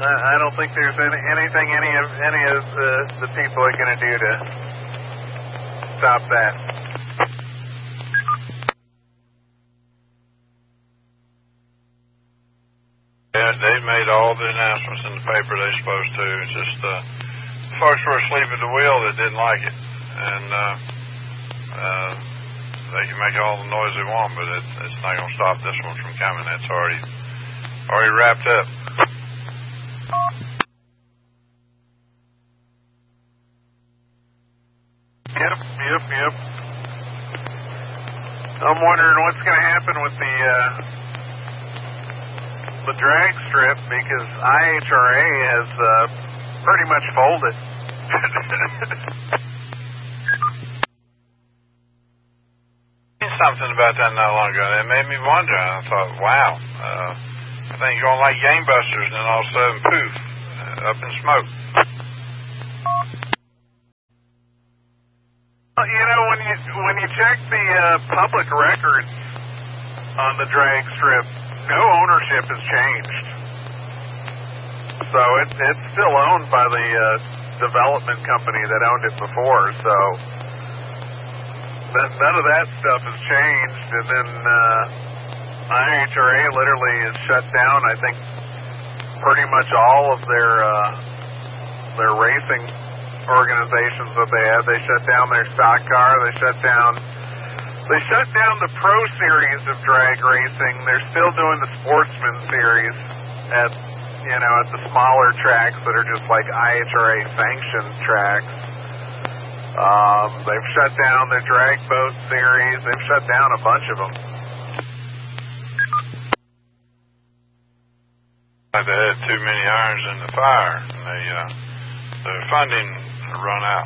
I don't think there's anything any of the people are going to do to stop that. Yeah, they made all the announcements in the paper they're supposed to. It's just folks were asleep at the wheel that didn't like it, and they can make all the noise they want, but it's not going to stop this one from coming. It's already wrapped up. Yep. I'm wondering what's going to happen with the drag strip, because IHRA has pretty much folded. Something about that not long ago. It made me wonder. I thought, wow, I think you're going like gangbusters, and then all of a sudden, poof, up in smoke. Well, you know, when you check the public records on the drag strip, no ownership has changed. So it's still owned by the development company that owned it before. So none of that stuff has changed. And then IHRA literally has shut down, I think, pretty much all of their racing organizations that they had. They shut down their stock car. They shut down the pro series of drag racing. They're still doing the sportsman series at the smaller tracks that are just like IHRA sanctioned tracks. They've shut down their drag boat series. They've shut down a bunch of them. They had too many irons in the fire, and the funding run out.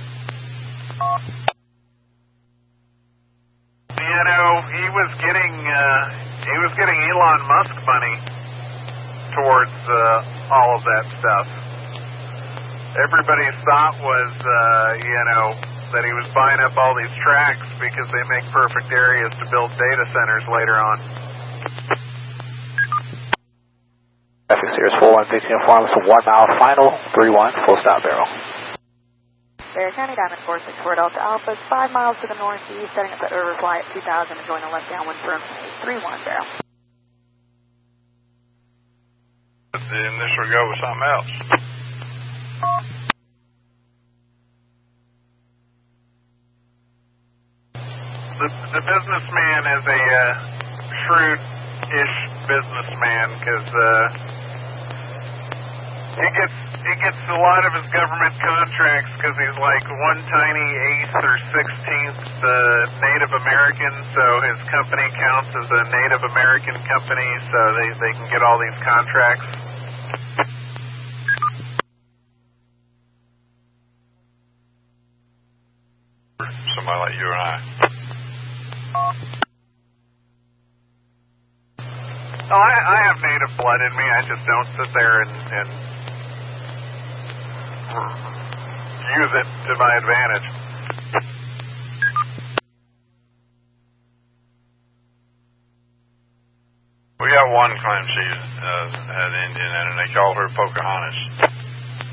You know, he was getting Elon Musk money towards all of that stuff. Everybody's thought was, that he was buying up all these tracks because they make perfect areas to build data centers later on. Traffic Series 4116 informs 1 mile final, 31, full stop barrel. Bear County Diamond 464 Delta Alpha is 5 miles to the northeast, setting up at overfly at 2000 and going a left downwind firm 831 barrel. The initial go with something else. The businessman is a shrewd-ish businessman, because he gets a lot of his government contracts because he's like one tiny eighth or 16th Native American, so his company counts as a Native American company, so they can get all these contracts. Somebody like you and I. Oh, I have Native blood in me. I just don't sit there and use it to my advantage. We got one claim she had Indian in, and they called her Pocahontas.